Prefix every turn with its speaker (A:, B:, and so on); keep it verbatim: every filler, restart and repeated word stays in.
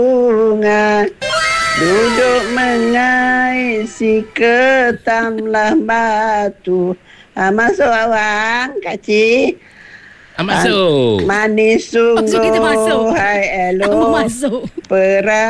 A: bunga duduk mengaisi ketamlah batu. Ha, masuk awang, Kak Cik.
B: Ah, masuk.
A: Manis sungguh.
C: Masuk, kita masuk.
A: Hai, elok.
C: Abang masuk.
A: Perang